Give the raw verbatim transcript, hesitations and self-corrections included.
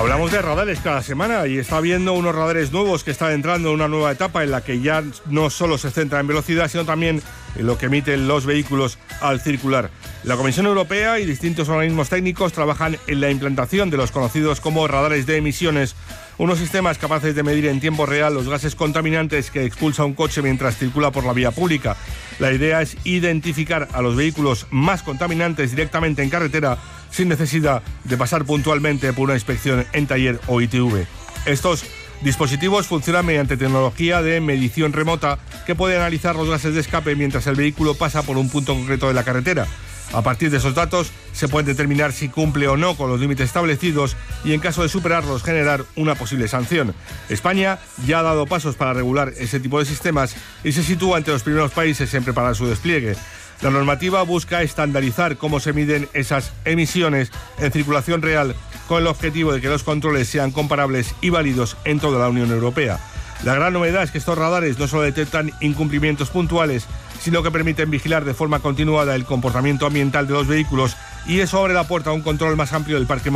Hablamos de radares cada semana y está habiendo unos radares nuevos que están entrando en una nueva etapa en la que ya no solo se centra en velocidad, sino también en lo que emiten los vehículos al circular. La Comisión Europea y distintos organismos técnicos trabajan en la implantación de los conocidos como radares de emisiones, unos sistemas capaces de medir en tiempo real los gases contaminantes que expulsa un coche mientras circula por la vía pública. La idea es identificar a los vehículos más contaminantes directamente en carretera sin necesidad de pasar puntualmente por una inspección en taller o I T V. Estos dispositivos funcionan mediante tecnología de medición remota que puede analizar los gases de escape mientras el vehículo pasa por un punto concreto de la carretera. A partir de esos datos se puede determinar si cumple o no con los límites establecidos y, en caso de superarlos, generar una posible sanción. España ya ha dado pasos para regular ese tipo de sistemas y se sitúa entre los primeros países en preparar su despliegue. La normativa busca estandarizar cómo se miden esas emisiones en circulación real con el objetivo de que los controles sean comparables y válidos en toda la Unión Europea. La gran novedad es que estos radares no solo detectan incumplimientos puntuales, sino que permiten vigilar de forma continuada el comportamiento ambiental de los vehículos, y eso abre la puerta a un control más amplio del parque